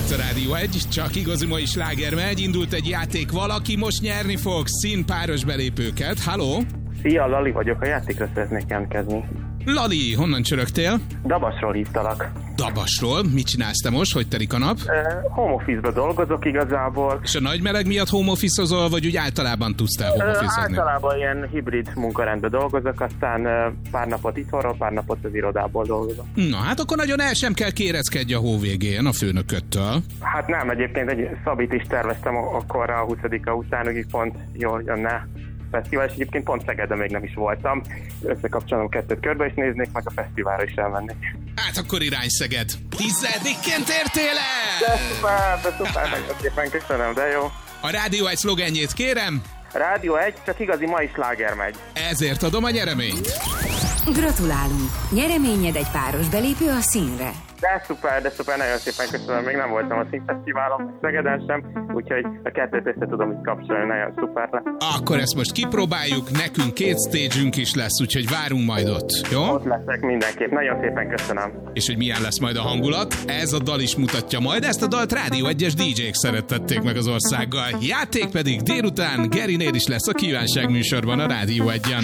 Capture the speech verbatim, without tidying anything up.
itt a Rádió egy, csak igazi mai sláger megy, indult egy játék, valaki most nyerni fog színpáros belépőket. Halló? Szia, Lali vagyok, a játékra szeretnék jelentkezni. Lali, honnan csörögtél? Dabasról hívtalak. Dabasról? Mit csinálsz te most? Hogy telik a nap? Uh, home office-ba dolgozok igazából. És a nagy meleg miatt home office-ozol, vagy úgy általában tudsz te home uh, office-ozni? Általában ilyen hibrid munkarendben dolgozok, aztán uh, pár napot itthonról, pár napot az irodából dolgozom. Na, hát akkor nagyon el sem kell kérezkedj a hó végén a főnököttől. Hát nem, egyébként egy szabit is terveztem akkor a huszadika után, hogy pont jól jönne fesztivál, és egyébként pont Szegeden még nem is voltam. Összekapcsolom kettőt körbe, és néznék, meg a fesztiválra is elmennék. Hát akkor irány Szeged. Tizedikként értél el! De szuper, de szuper, nagyon szépen köszönöm, de jó. A Rádió egy szlogenjét kérem. Rádió egy, csak igazi mai sláger megy. Ezért adom a nyereményt. Gratulálunk! Nyereményed egy páros belépő a színre. De szuper, de szuper, nagyon szépen köszönöm. Még nem voltam a színfesztiválon, Szegeden sem, úgyhogy a kettőt össze tudom így kapcsolni, nagyon szuper lesz. Akkor ezt most kipróbáljuk, nekünk két stage-ünk is lesz, úgyhogy várunk majd ott, jó? Ott leszek mindenképp, nagyon szépen köszönöm. És hogy milyen lesz majd a hangulat, ez a dal is mutatja majd, ezt a dalt Rádió egyes dé jék szerettették meg az országgal. Játék pedig délután Gerinél is lesz a kívánság műsorban a Rádió egyen.